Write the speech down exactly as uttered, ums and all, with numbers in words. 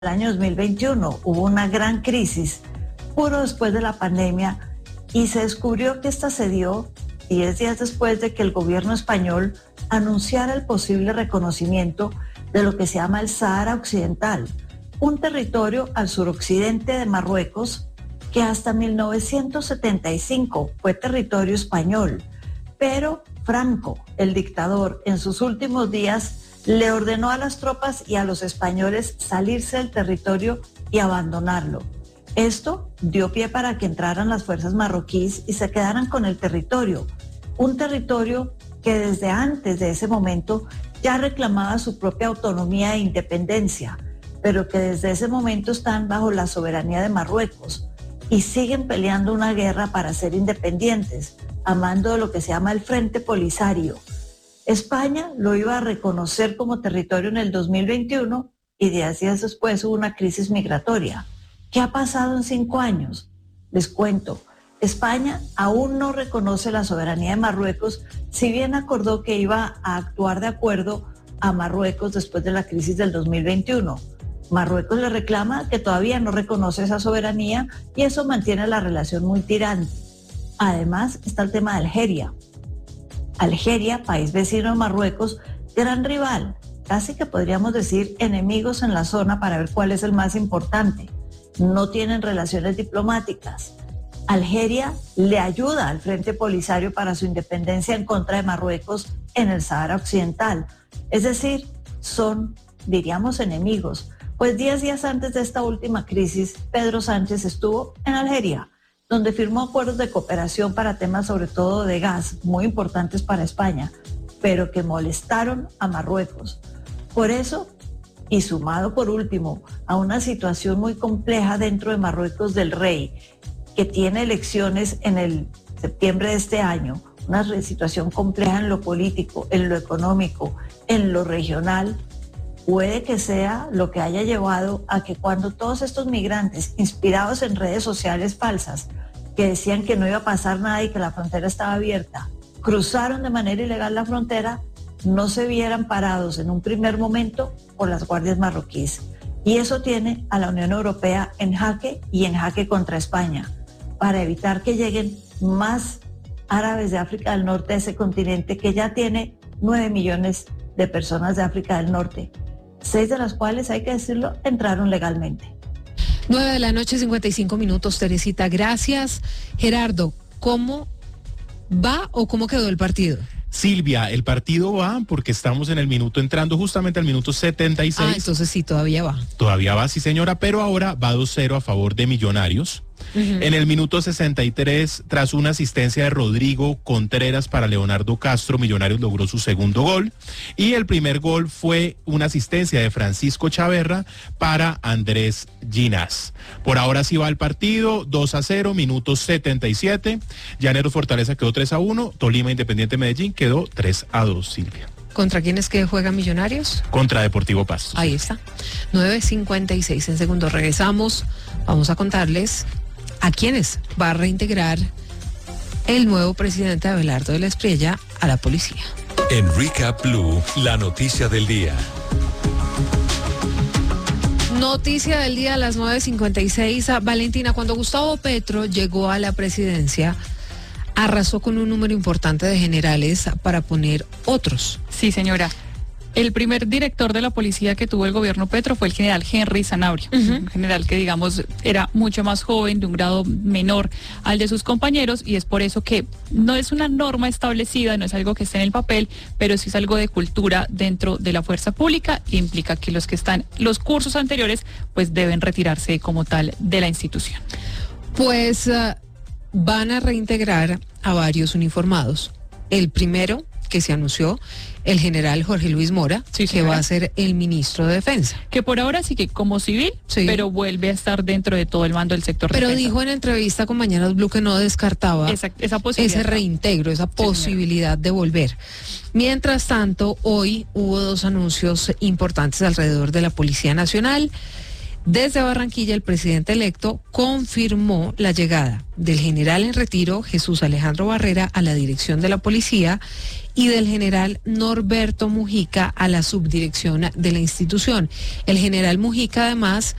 el año dos mil veintiuno. Hubo una gran crisis, puro después de la pandemia, y se descubrió que esta se dio diez días después de que el gobierno español anunciara el posible reconocimiento de lo que se llama el Sahara Occidental, un territorio al suroccidente de Marruecos que hasta mil novecientos setenta y cinco fue territorio español, pero Franco, el dictador, en sus últimos días le ordenó a las tropas y a los españoles salirse del territorio y abandonarlo. Esto dio pie para que entraran las fuerzas marroquíes y se quedaran con el territorio, un territorio que desde antes de ese momento ya reclamaba su propia autonomía e independencia, pero que desde ese momento están bajo la soberanía de Marruecos y siguen peleando una guerra para ser independientes, a mando de lo que se llama el Frente Polisario. España lo iba a reconocer como territorio en el dos mil veintiuno y diez días después hubo una crisis migratoria. ¿Qué ha pasado en cinco años? Les cuento. España aún no reconoce la soberanía de Marruecos, si bien acordó que iba a actuar de acuerdo a Marruecos después de la crisis del dos mil veintiuno. Marruecos le reclama que todavía no reconoce esa soberanía y eso mantiene la relación muy tirante. Además está el tema de Algeria. Algeria, país vecino de Marruecos, gran rival, casi que podríamos decir enemigos en la zona para ver cuál es el más importante. No tienen relaciones diplomáticas. Algeria le ayuda al Frente Polisario para su independencia en contra de Marruecos en el Sahara Occidental. Es decir, son, diríamos, enemigos. Pues diez días antes de esta última crisis, Pedro Sánchez estuvo en Algeria, donde firmó acuerdos de cooperación para temas sobre todo de gas, muy importantes para España, pero que molestaron a Marruecos. Por eso, y sumado por último a una situación muy compleja dentro de Marruecos del Rey, que tiene elecciones en el septiembre de este año, una situación compleja en lo político, en lo económico, en lo regional, puede que sea lo que haya llevado a que cuando todos estos migrantes, inspirados en redes sociales falsas, que decían que no iba a pasar nada y que la frontera estaba abierta, cruzaron de manera ilegal la frontera, no se vieran parados en un primer momento por las guardias marroquíes. Y eso tiene a la Unión Europea en jaque y en jaque contra España, para evitar que lleguen más árabes de África del Norte a ese continente que ya tiene nueve millones de personas de África del Norte, seis de las cuales, hay que decirlo, entraron legalmente. nueve de la noche, cincuenta y cinco minutos, Teresita, gracias. Gerardo, ¿cómo va o cómo quedó el partido? Silvia, el partido va porque estamos en el minuto, entrando justamente al minuto setenta y seis. Ah, entonces sí, todavía va. Todavía va, sí señora, pero ahora va dos cero a favor de Millonarios. Uh-huh. En el minuto sesenta y tres, tras una asistencia de Rodrigo Contreras para Leonardo Castro, Millonarios logró su segundo gol. Y el primer gol fue una asistencia de Francisco Chaverra para Andrés Ginás. Por ahora sí va el partido, dos a cero, minuto setenta y siete. Llaneros Fortaleza quedó tres a uno, Tolima Independiente Medellín quedó tres a dos, Silvia. ¿Contra quién es que juega Millonarios? Contra Deportivo Pasto. Ahí está. nueve cincuenta y seis en segundo. Regresamos. Vamos a contarles a quiénes va a reintegrar el nuevo presidente Abelardo de la Espriella a la policía. En Recap Blue, la noticia del día. Noticia del día a las nueve cincuenta y seis. Valentina, cuando Gustavo Petro llegó a la presidencia, arrasó con un número importante de generales para poner otros. Sí, señora. El primer director de la policía que tuvo el gobierno Petro fue el general Henry Sanabria, uh-huh. Un general que, digamos, era mucho más joven, de un grado menor al de sus compañeros, y es por eso que no es una norma establecida, no es algo que esté en el papel, pero sí es algo de cultura dentro de la fuerza pública, e implica que los que están los cursos anteriores pues deben retirarse como tal de la institución. Pues uh, van a reintegrar a varios uniformados. El primero que se anunció, el general Jorge Luis Mora, sí, que va a ser el ministro de Defensa. Que por ahora sí que como civil, sí, pero vuelve a estar dentro de todo el mando del sector Pero defensa. Dijo en entrevista con Mañanas Blue que no descartaba esa, esa posibilidad, ese reintegro, esa posibilidad sí, de volver. Mientras tanto, hoy hubo dos anuncios importantes alrededor de la Policía Nacional. Desde Barranquilla, el presidente electo confirmó la llegada del general en retiro Jesús Alejandro Barrera a la dirección de la policía y del general Norberto Mujica a la subdirección de la institución. El general Mujica, además,